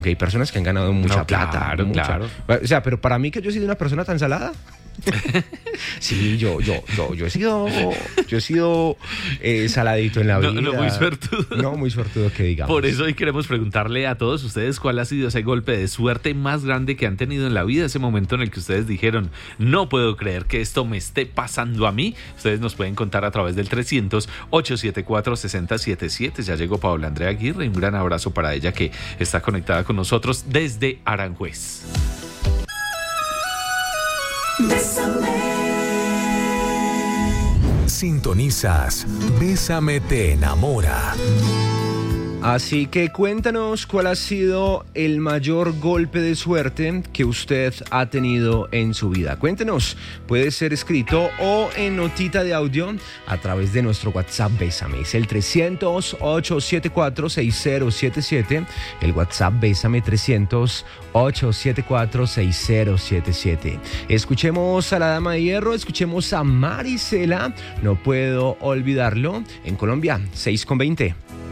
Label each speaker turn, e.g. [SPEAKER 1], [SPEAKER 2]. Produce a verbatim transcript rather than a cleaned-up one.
[SPEAKER 1] Que hay personas que han ganado mucha
[SPEAKER 2] No,
[SPEAKER 1] plata.
[SPEAKER 2] claro,
[SPEAKER 1] mucha.
[SPEAKER 2] claro.
[SPEAKER 1] O sea, pero para mí que yo he sido una persona tan salada. Sí, yo, yo, yo, yo he sido, yo he sido eh, saladito en la vida.
[SPEAKER 2] No, no muy suertudo.
[SPEAKER 1] No muy suertudo que digamos.
[SPEAKER 2] Por eso hoy queremos preguntarle a todos ustedes cuál ha sido ese golpe de suerte más grande que han tenido en la vida, ese momento en el que ustedes dijeron, no puedo creer que esto me esté pasando a mí. Ustedes nos pueden contar a través del trescientos, ochocientos setenta y cuatro, sesenta setenta y siete. Ya llegó Paola Andrea Aguirre, un gran abrazo para ella que está conectada con nosotros desde Aranjuez.
[SPEAKER 3] Bésame.
[SPEAKER 4] Sintonizas Bésame te enamora.
[SPEAKER 1] Así que cuéntanos cuál ha sido el mayor golpe de suerte que usted ha tenido en su vida. Cuéntenos, puede ser escrito o en notita de audio a través de nuestro WhatsApp Bésame. Es el trescientos, ochocientos setenta y cuatro, sesenta setenta y siete. El WhatsApp Bésame trescientos, ochocientos setenta y cuatro, sesenta setenta y siete. Escuchemos a la dama de hierro, escuchemos a Marisela. No puedo olvidarlo. En Colombia, seis con veinte.